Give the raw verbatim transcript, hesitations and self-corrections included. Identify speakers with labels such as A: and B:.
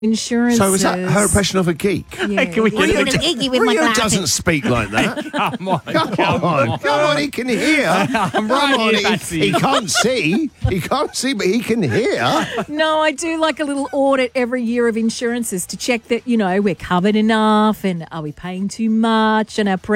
A: Insurance.
B: So was that her impression of a geek?
A: Yeah.
C: Can we get
A: Rio,
C: a bit-
A: geeky with my
B: Rio
A: glasses.
B: doesn't speak like that.
C: Come on,
B: Come,
C: come
B: on,
C: on.
B: come on, he can hear.
C: I'm
B: Come
C: right
B: on,
C: here,
B: he,
C: Patsy.
B: he can't see. He can't see, but he can hear.
A: No, I do like a little audit every year of insurances to check that, you know, we're covered enough and are we paying too much and our